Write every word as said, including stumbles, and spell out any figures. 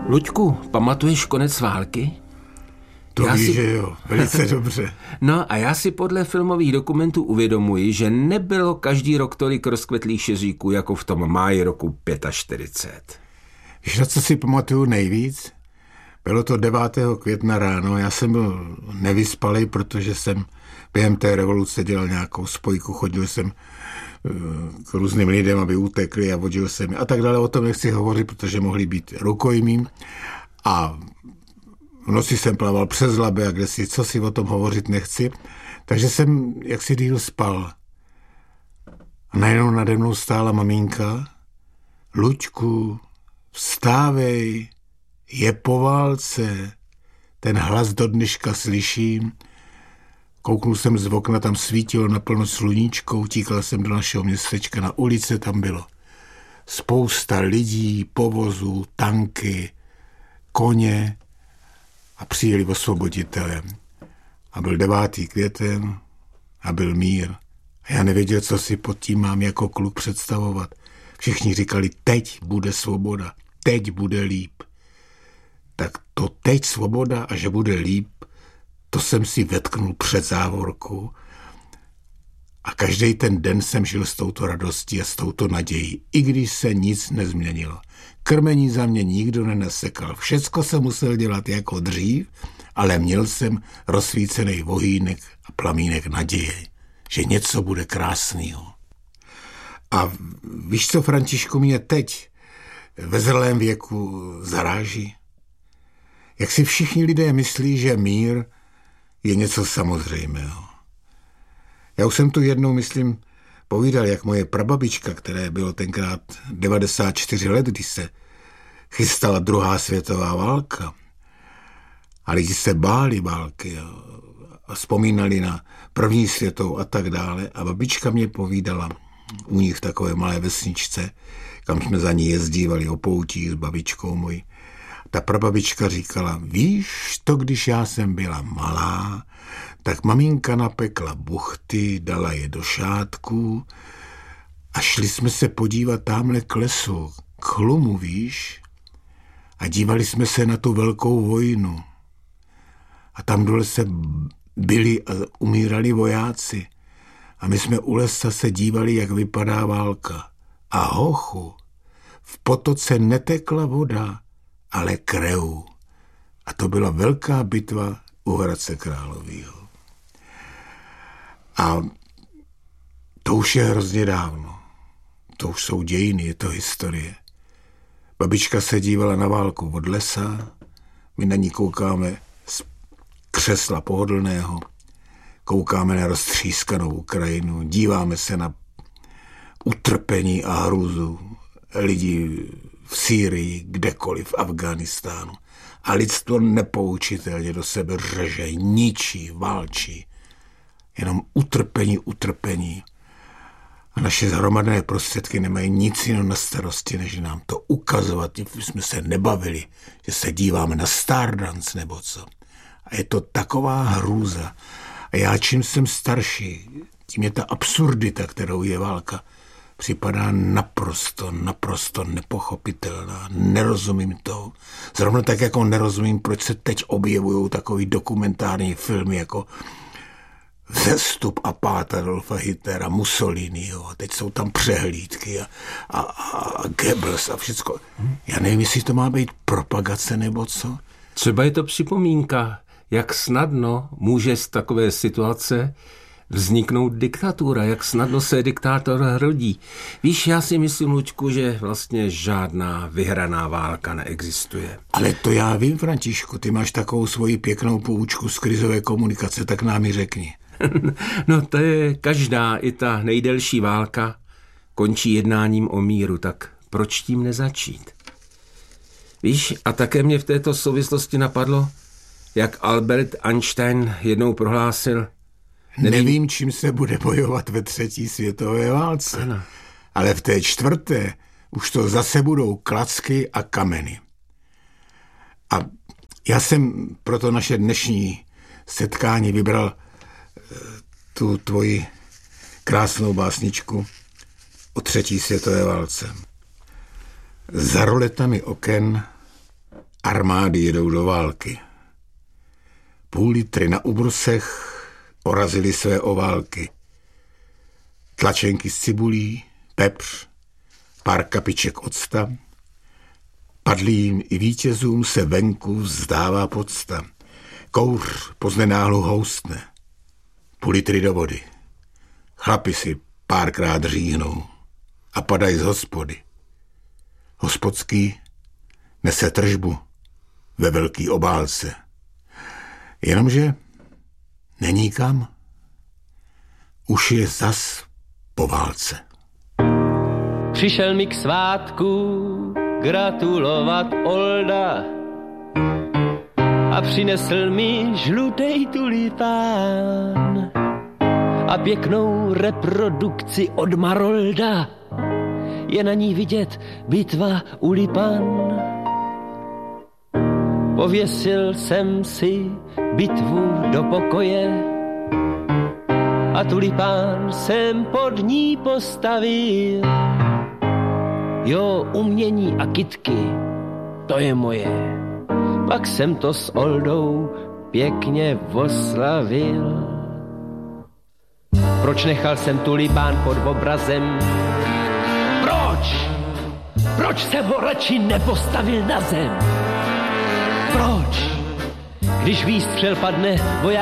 Luďku, pamatuješ konec války? To já víš, si... že jo, velice dobře. No a já si podle filmových dokumentů uvědomuji, že nebylo každý rok tolik rozkvetlých šeříků jako v tom máji roku čtyřicet pět. Víš, na co si pamatuju nejvíc? Bylo to devátého května ráno, já jsem byl nevyspalý, protože jsem během té revoluce dělal nějakou spojku, chodil jsem k různým lidem, aby utekli a vodil jsem a tak dále. O tom nechci hovořit, protože mohli být rukojmím. A v noci jsem plaval přes Labe a kde si, co si o tom hovořit nechci. Takže jsem jaksi díl spal. A najednou nade mnou stála maminka. Luďku, vstávej, je po válce. Ten hlas do dneška slyším. Kouknul jsem z okna, tam svítilo naplno sluníčko, utíkal jsem do našeho městečka, na ulici tam bylo spousta lidí, povozů, tanky, koně a přijeli osvoboditelé. A byl devátý květen a byl mír. A já nevěděl, co si pod tím mám jako kluk představovat. Všichni říkali, teď bude svoboda, teď bude líp. Tak to teď svoboda a že bude líp, to jsem si vetknul před závorku a každý ten den jsem žil s touto radostí a s touto nadějí, i když se nic nezměnilo. Krmení za mě nikdo nenasekal, všecko jsem musel dělat jako dřív, ale měl jsem rozsvícený vohýnek a plamínek naděje, že něco bude krásného. A víš co, Františku, mě teď ve zralém věku zaráží? Jak si všichni lidé myslí, že mír je něco samozřejmého. Já už jsem tu jednou, myslím, povídal, jak moje prababička, které bylo tenkrát devadesát čtyři let, když se chystala druhá světová válka. A lidi se báli války a vzpomínali na první světovou a tak dále. A babička mě povídala u nich v takové malé vesničce, kam jsme za ní jezdívali o poutí s babičkou mojí. Ta prababička říkala, víš, to když já jsem byla malá, tak maminka napekla buchty, dala je do šátků a šli jsme se podívat tamhle k lesu, k chlumu, víš, a dívali jsme se na tu velkou vojnu. A tam dole se byli a umírali vojáci. A my jsme u lesa se dívali, jak vypadá válka. A hochu, v potoce netekla voda, ale krev. A to byla velká bitva u Hradce Královýho. A to už je hrozně dávno. To už jsou dějiny, je to historie. Babička se dívala na válku od lesa, my na ní koukáme z křesla pohodlného, koukáme na roztřískanou Ukrajinu, díváme se na utrpení a hrůzu lidí v Sýrii, kdekoliv, v Afghánistánu. A lidstvo nepoučitelně do sebe řeže, ničí, válčí. Jenom utrpení, utrpení. A naše hromadné prostředky nemají nic jiného na starosti, než nám to ukazovat. My jsme se nebavili, že se díváme na Stardance nebo co. A je to taková hrůza. A já, čím jsem starší, tím je ta absurdita, kterou je válka, připadá naprosto, naprosto nepochopitelná. Nerozumím to. Zrovna tak, jako nerozumím, proč se teď objevují takový dokumentární filmy jako Vzestup a pád Adolfa Hitlera, Mussoliniho. A teď jsou tam přehlídky a, a, a Goebbels a všecko. Já nevím, jestli to má být propagace nebo co. Třeba je to připomínka, jak snadno může z takové situace vzniknout diktatura, jak snadno se diktátor rodí. Víš, já si myslím, Luďku, že vlastně žádná vyhraná válka neexistuje. Ale to já vím, Františku, ty máš takovou svoji pěknou poučku z krizové komunikace, tak nám ji řekni. No to je každá, i ta nejdelší válka končí jednáním o míru, tak proč tím nezačít? Víš, a také mě v této souvislosti napadlo, jak Albert Einstein jednou prohlásil, Nevím, Nevím, čím se bude bojovat ve třetí světové válce, ano. Ale v té čtvrté už to zase budou klacky a kameny. A já jsem pro to naše dnešní setkání vybral tu tvoji krásnou básničku o třetí světové válce. Za roletami oken armády jedou do války. Půl litry na ubrusech orazili své oválky. Tlačenky s cibulí, pepř, pár kapiček octa. Padlým i vítězům se venku vzdává podsta. Kouř poznenáhlu houstne. Půl litry do vody. Chlapi si párkrát říhnou a padají z hospody. Hospodský nese tržbu ve velký obálce. Jenomže není kam. Už je zas po válce. Přišel mi k svátku gratulovat Olda a přinesl mi žlutej tulipán a pěknou reprodukci od Marolda. Je na ní vidět bitva u Lipan. Pověsil jsem si bitvu do pokoje a tulipán jsem pod ní postavil. Jo, umění a kytky, to je moje. Pak jsem to s Oldou pěkně oslavil. Proč nechal jsem tulipán pod obrazem? Proč? Proč jsem ho radši nepostavil na zem? Proč? Když výstřel padne voják